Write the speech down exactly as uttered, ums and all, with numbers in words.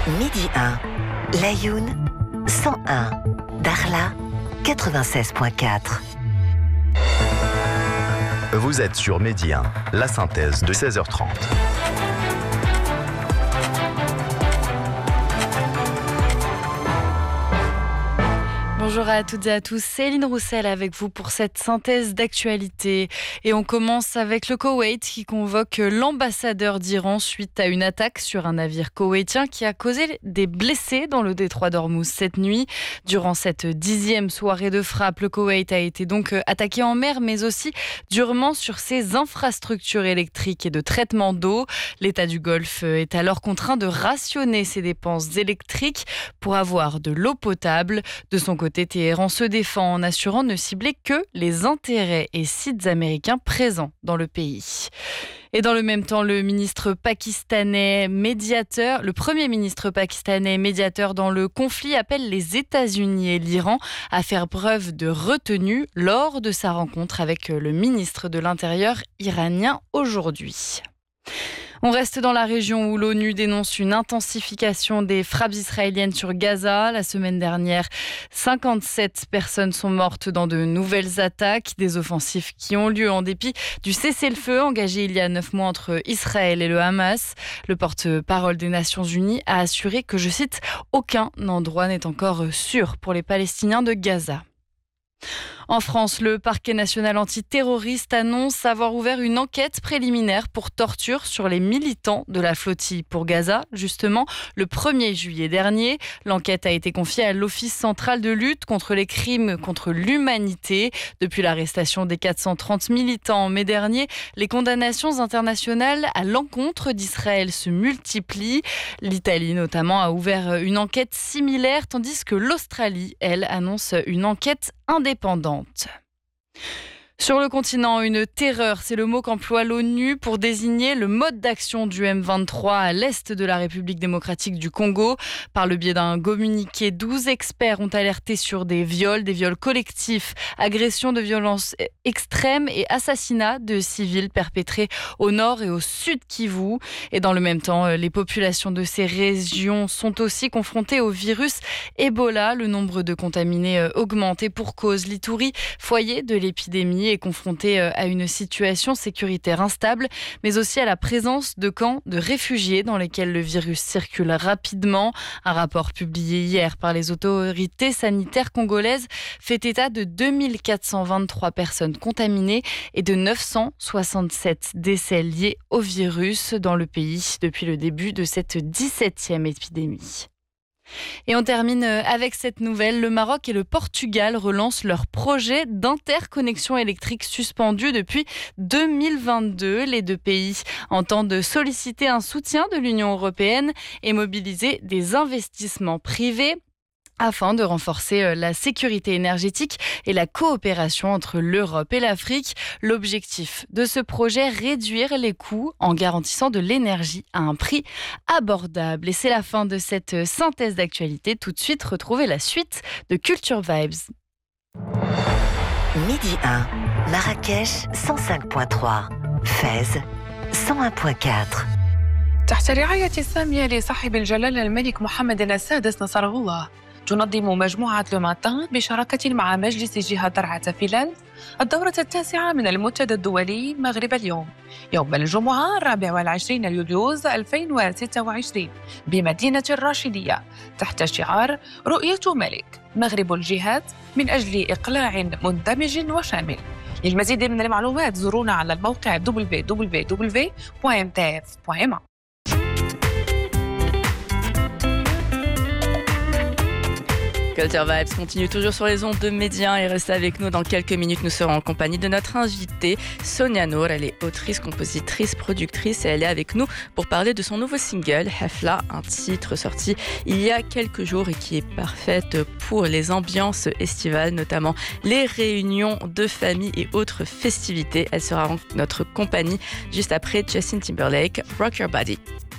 Midi un, Laayoune cent un, Dakhla quatre-vingt-seize virgule quatre. Vous êtes sur Midi un, la synthèse de seize heures trente. Bonjour à toutes et à tous, c'est Eline Roussel avec vous pour cette synthèse d'actualité. Et on commence avec le Koweït qui convoque l'ambassadeur d'Iran suite à une attaque sur un navire koweïtien qui a causé des blessés dans le détroit d'Ormuz cette nuit. Durant cette dixième soirée de frappe, le Koweït a été donc attaqué en mer mais aussi durement sur ses infrastructures électriques et de traitement d'eau. L'État du Golfe est alors contraint de rationner ses dépenses électriques pour avoir de l'eau potable. De son côté, Téhéran se défend en assurant ne cibler que les intérêts et sites américains présents dans le pays. Et dans le même temps, le ministre pakistanais médiateur, le premier ministre pakistanais médiateur dans le conflit appelle les États-Unis et l'Iran à faire preuve de retenue lors de sa rencontre avec le ministre de l'Intérieur iranien aujourd'hui. On reste dans la région où l'ONU dénonce une intensification des frappes israéliennes sur Gaza. La semaine dernière, cinquante-sept personnes sont mortes dans de nouvelles attaques, des offensives qui ont lieu en dépit du cessez-le-feu engagé il y a neuf mois entre Israël et le Hamas. Le porte-parole des Nations Unies a assuré que, je cite, « aucun endroit n'est encore sûr pour les Palestiniens de Gaza ». En France, le parquet national antiterroriste annonce avoir ouvert une enquête préliminaire pour torture sur les militants de la flottille pour Gaza, justement le premier juillet dernier. L'enquête a été confiée à l'Office central de lutte contre les crimes contre l'humanité. Depuis l'arrestation des quatre cent trente militants en mai dernier, les condamnations internationales à l'encontre d'Israël se multiplient. L'Italie, notamment, a ouvert une enquête similaire, tandis que l'Australie, elle, annonce une enquête indépendante. Sur le continent, une terreur, c'est le mot qu'emploie l'ONU pour désigner le mode d'action du M vingt-trois à l'est de la République démocratique du Congo. Par le biais d'un communiqué, douze experts ont alerté sur des viols, des viols collectifs, agressions de violences extrêmes et assassinats de civils perpétrés au nord et au sud Kivu. Et dans le même temps, les populations de ces régions sont aussi confrontées au virus Ebola. Le nombre de contaminés augmente et pour cause, l'Ituri, foyer de l'épidémie, est confronté à une situation sécuritaire instable, mais aussi à la présence de camps de réfugiés dans lesquels le virus circule rapidement. Un rapport publié hier par les autorités sanitaires congolaises fait état de deux mille quatre cent vingt-trois personnes contaminées et de neuf cent soixante-sept décès liés au virus dans le pays depuis le début de cette dix-septième épidémie. Et on termine avec cette nouvelle. Le Maroc et le Portugal relancent leur projet d'interconnexion électrique suspendu depuis deux mille vingt-deux. Les deux pays entendent solliciter un soutien de l'Union européenne et mobiliser des investissements privés afin de renforcer la sécurité énergétique et la coopération entre l'Europe et l'Afrique. L'objectif de ce projet, réduire les coûts en garantissant de l'énergie à un prix abordable. Et c'est la fin de cette synthèse d'actualité. Tout de suite, retrouvez la suite de Culture Vibes. Midi un, Marrakech cent cinq virgule trois, Fès cent un virgule quatre. تحت الرعاية السامية لصاحب الجلالة الملك محمد السادس نصره الله، تنظم مجموعة لو ماتان بشراكة مع مجلس جهة درعا فنلندا الدورة التاسعة من المنتدى الدولي مغرب اليوم يوم الجمعة الرابع والعشرين يوليوز ألفين وستة وعشرين بمدينة الراشدية تحت شعار رؤية ملك مغرب الجهات من أجل إقلاع مندمج وشامل. للمزيد من المعلومات زورونا على الموقع دبليو دبليو دبليو دوت ام تي اف دوت ام. Culture Vibes continue toujours sur les ondes de Midi un et restez avec nous dans quelques minutes. Nous serons en compagnie de notre invitée Sonia Nour. Elle est autrice, compositrice, productrice et elle est avec nous pour parler de son nouveau single Hafla, un titre sorti il y a quelques jours et qui est parfaite pour les ambiances estivales, notamment les réunions de famille et autres festivités. Elle sera en notre compagnie juste après Justin Timberlake, Rock Your Body.